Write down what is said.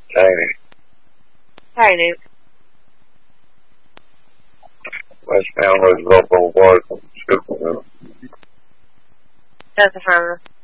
Tiny. Tiny. West Town was local boys from school. That's affirmative.